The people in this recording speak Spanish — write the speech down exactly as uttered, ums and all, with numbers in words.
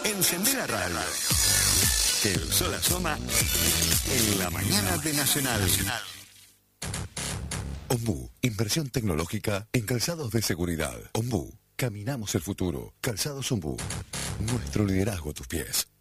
Encendé la radio. Que el sol asoma en la mañana de Nacional. Ombú, inversión tecnológica en calzados de seguridad. Ombú, caminamos el futuro. Calzados Ombú, nuestro liderazgo a tus pies.